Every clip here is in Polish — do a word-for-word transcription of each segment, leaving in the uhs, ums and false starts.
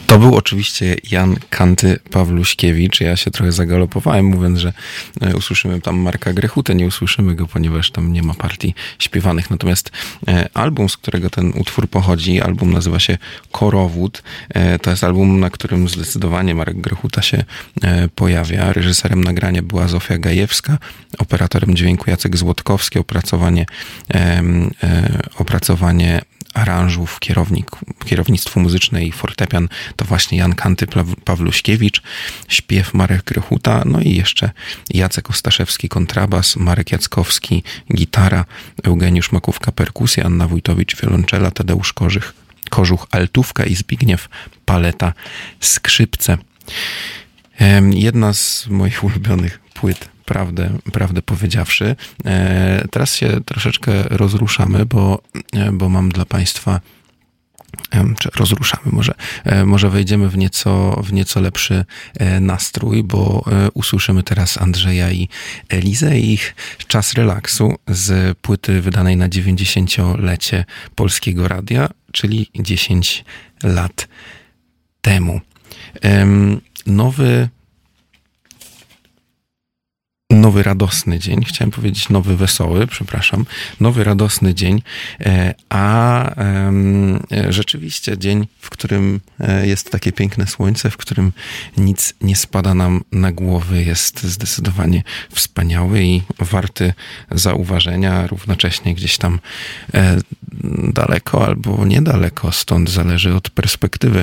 To był oczywiście Jan Kanty Pawluśkiewicz. Ja się trochę zagalopowałem, mówiąc, że usłyszymy tam Marka Grechutę. Nie usłyszymy go, ponieważ tam nie ma partii śpiewanych. Natomiast album, z którego ten utwór pochodzi, album nazywa się Korowód. To jest album, na którym zdecydowanie Marek Grechuta się pojawia. Reżyserem nagrania była Zofia Gajewska, operatorem dźwięku Jacek Złotkowski, opracowanie, opracowanie aranżów, kierownik, kierownictwo muzyczne i fortepian to właśnie Jan Kanty Pawluśkiewicz, śpiew Marek Grechuta, no i jeszcze Jacek Ostaszewski kontrabas, Marek Jackowski gitara, Eugeniusz Makówka perkusja, Anna Wójtowicz wiolonczela, Tadeusz Korzych, Kożuch altówka i Zbigniew Paleta skrzypce. Jedna z moich ulubionych płyt, prawdę, prawdę powiedziawszy. E, teraz się troszeczkę rozruszamy, bo, bo mam dla Państwa, e, czy rozruszamy może, e, może wejdziemy w nieco, w nieco lepszy e, nastrój, bo e, usłyszymy teraz Andrzeja i Elizę i ich Czas relaksu z płyty wydanej na dziewięćdziesięciolecie Polskiego Radia, czyli dziesięć lat temu. E, nowy Nowy radosny dzień, chciałem powiedzieć nowy wesoły, przepraszam, nowy radosny dzień, a rzeczywiście dzień, w którym jest takie piękne słońce, w którym nic nie spada nam na głowy, jest zdecydowanie wspaniały i warty zauważenia, równocześnie gdzieś tam daleko albo niedaleko, stąd zależy od perspektywy.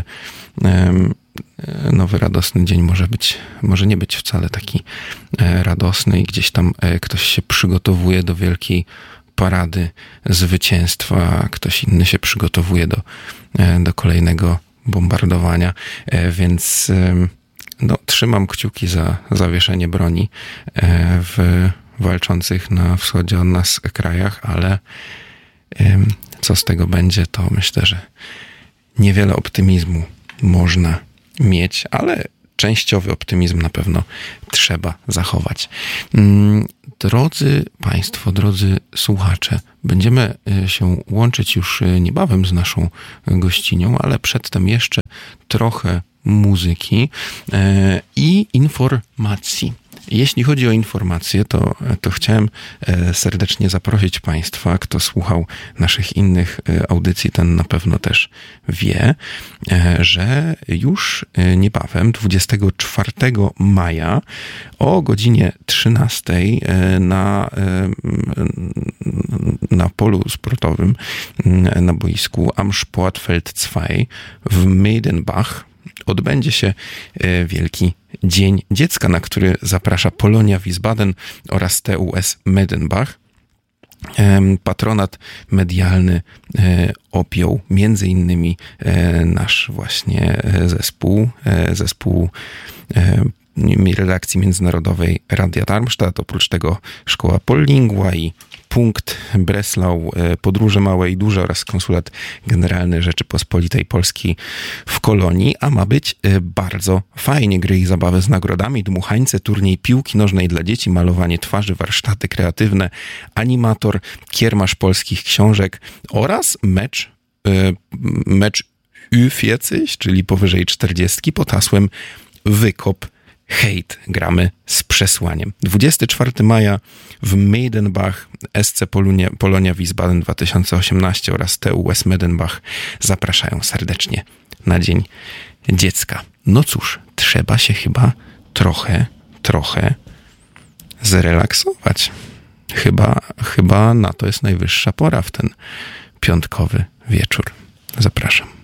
Nowy radosny dzień może być, może nie być wcale taki radosny i gdzieś tam ktoś się przygotowuje do wielkiej parady zwycięstwa, a ktoś inny się przygotowuje do, do kolejnego bombardowania, więc no, trzymam kciuki za zawieszenie broni w walczących na wschodzie od nas krajach, ale co z tego będzie, to myślę, że niewiele optymizmu można mieć, ale częściowy optymizm na pewno trzeba zachować. Drodzy Państwo, drodzy słuchacze, będziemy się łączyć już niebawem z naszą gościnią, ale przedtem jeszcze trochę muzyki i informacji. Jeśli chodzi o informacje, to, to chciałem serdecznie zaprosić Państwa, kto słuchał naszych innych audycji, ten na pewno też wie, że już niebawem, dwudziestego czwartego maja o godzinie trzynastej na, na polu sportowym, na boisku Am Sportfeld dwa w Maidenbach odbędzie się Wielki Dzień Dziecka, na który zaprasza Polonia Wiesbaden oraz T U S Maidenbach. Patronat medialny objął między innymi nasz właśnie zespół, zespół redakcji międzynarodowej Radia Darmstadt, oprócz tego Szkoła Pollingua i Punkt Breslau, Podróże Małe i Duże oraz Konsulat Generalny Rzeczypospolitej Polskiej w Kolonii, a ma być bardzo fajnie. Gry i zabawy z nagrodami, dmuchańce, turniej piłki nożnej dla dzieci, malowanie twarzy, warsztaty kreatywne, animator, kiermasz polskich książek oraz mecz, mecz U czterdzieści, czyli powyżej czterdziestki pod hasłem Wykop hejt. Gramy z przesłaniem. dwudziestego czwartego maja w Maidenbach S C Polonia, Polonia Wiesbaden dwa tysiące osiemnaście oraz T U S Maidenbach zapraszają serdecznie na Dzień Dziecka. No cóż, trzeba się chyba trochę, trochę zrelaksować. Chyba, chyba na to jest najwyższa pora w ten piątkowy wieczór. Zapraszam.